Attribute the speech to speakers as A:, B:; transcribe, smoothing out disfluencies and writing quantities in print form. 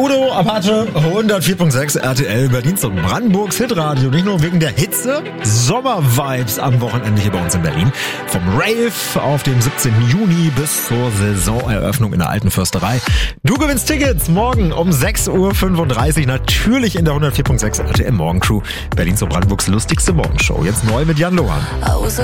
A: Udo Apache, 104.6 RTL Berlins und Brandenburgs Hitradio. Nicht nur wegen der Hitze, Sommervibes am Wochenende hier bei uns in Berlin. Vom Rave auf dem 17. Juni bis zur Saisoneröffnung in der Alten Försterei. Du gewinnst Tickets morgen um 6.35 Uhr. Natürlich in der 104.6 RTL Morgencrew. Berlins und Brandenburgs lustigste Morgenshow. Jetzt neu mit Jan Lohan.